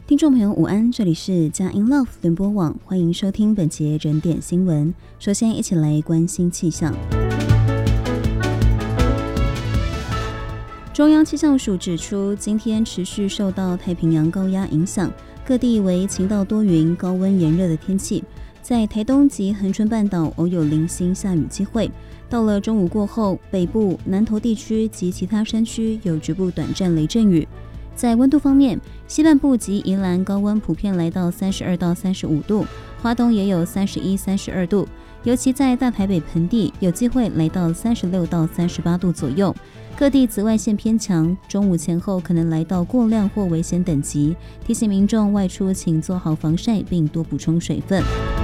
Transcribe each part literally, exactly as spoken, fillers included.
听众朋友午安，这里是佳音 Love 联播网，欢迎收听本节整点新闻。首先一起来关心气象。中央气象署指出，今天持续受到太平洋高压影响，各地为晴到多云、高温炎热的天气。在台东及恒春半岛偶有零星下雨机会。到了中午过后，北部、南投地区及其他山区有局部短暂雷阵雨。在温度方面，西半部及宜兰高温普遍来到三十二到三十五度，花东也有三十一、三十二度，尤其在大台北盆地有机会来到三十六到三十八度左右。各地紫外线偏强，中午前后可能来到过量或危险等级，提醒民众外出请做好防晒，并多补充水分。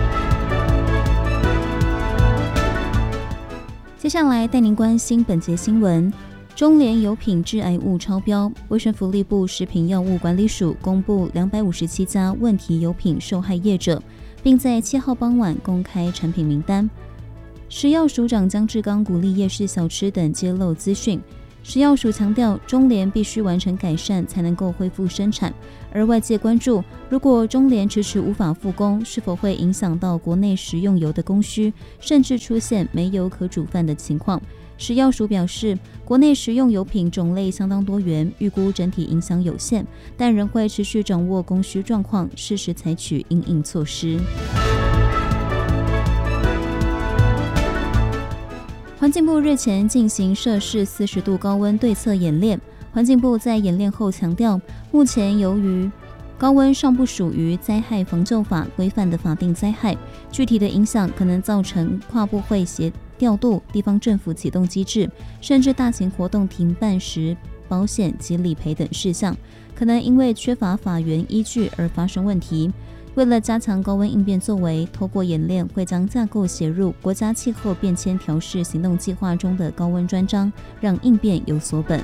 接下来带您关心本节新闻。中联油品致癌物超标，卫生福利部食品药物管理署公布两百五十七家问题油品受害业者，并在七号傍晚公开产品名单。食药署长江志刚鼓励夜市小吃等揭露资讯。食药署强调，中联必须完成改善才能够恢复生产，而外界关注，如果中联迟迟无法复工，是否会影响到国内食用油的供需，甚至出现没油可煮饭的情况。食药署表示，国内食用油品种类相当多元，预估整体影响有限，但仍会持续掌握供需状况，适时采取因应措施。环境部日前进行摄氏四十度高温对策演练，环境部在演练后强调，目前由于高温尚不属于灾害防救法规范的法定灾害，具体的影响可能造成跨部会协调度、地方政府启动机制，甚至大型活动停办时保险及理赔等事项，可能因为缺乏法源依据而发生问题。为了加强高温应变作为，透过演练会将架构写入国家气候变迁调适行动计划中的高温专章，让应变有所本。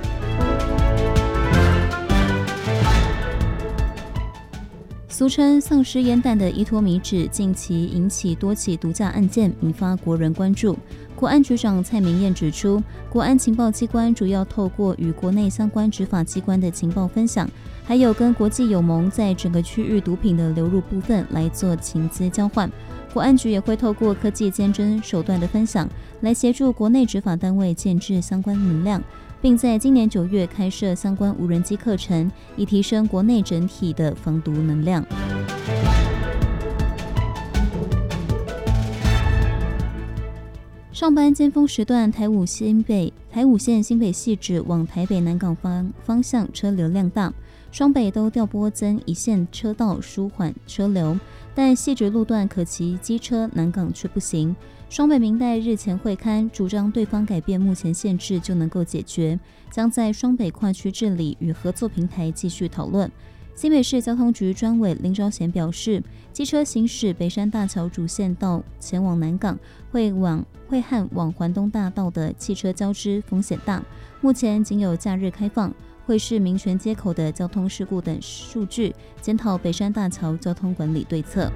俗称丧尸烟弹的伊托米脂近期引起多起毒驾案件，引发国人关注。国安局长蔡明彦指出，国安情报机关主要透过与国内相关执法机关的情报分享，还有跟国际友盟在整个区域毒品的流入部分来做情资交换。国安局也会透过科技监侦手段的分享，来协助国内执法单位建制相关能量，并在今年九月开设相关无人机课程，以提升国内整体的防毒能量。上班尖峰时段，台五新北台五线新北汐止往台北南港方方向车流量大，双北都调拨增一线车道舒缓车流，但汐止路段可骑机车，南港却不行。双北民代日前会刊主张，对方改变目前限制就能够解决，将在双北跨区治理与合作平台继续讨论。新北市交通局专委林昭贤表示，机车行驶北山大桥主线道前往南港，会往会和往环东大道的汽车交织，风险大。目前仅有假日开放，会视民权街口的交通事故等数据，检讨北山大桥交通管理对策。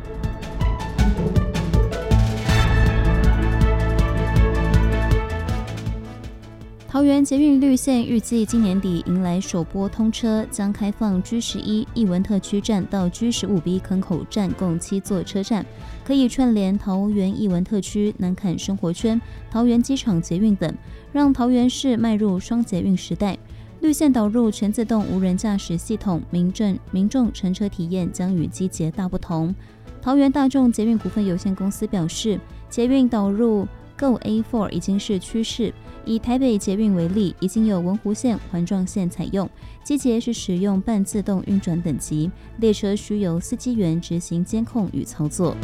桃园捷运绿线预计今年底迎来首波通车，将开放 G 十一 艺文特区站到 G 十五 B 坑口站共七座车站，可以串联桃园艺文特区、南崁生活圈、桃园机场捷运等，让桃园市迈入双捷运时代。绿线导入全自动无人驾驶系统，民众民众乘车体验将与机捷大不同。桃园大众捷运股份有限公司表示，捷运导入 Go A 四 已经是趋势。以台北捷运为例，已经有文湖线、环状线采用，机捷是使用半自动运转等级，列车需由司机员执行监控与操作。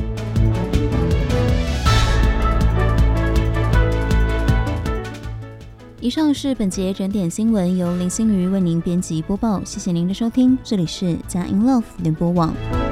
以上是本节整点新闻，由林心瑜为您编辑播报，谢谢您的收听，这里是佳音 Love 联播网。